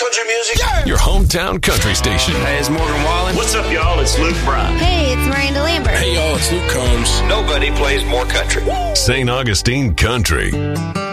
country music. Yeah. Your hometown country station. Hey, it's Morgan Wallen. What's up, y'all? It's Luke Bryan. Hey, it's Miranda Lambert. Hey, y'all, it's Luke Combs. Nobody plays more country. St. Augustine Country.